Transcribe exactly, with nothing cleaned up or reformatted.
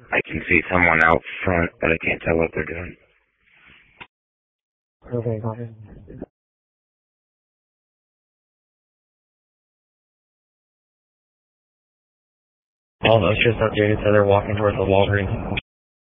I can see someone out front, but I can't tell what they're doing. Okay, copy. All those just updated, so they're walking towards the Walgreens.